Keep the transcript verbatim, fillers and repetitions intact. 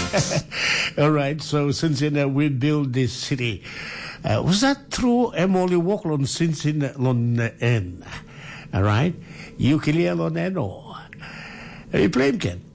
All right, so Cincinnati will build this city. Uh, was that through Emily Walk on Cincinnati on N? All right, you clear on N or you play him, Ken?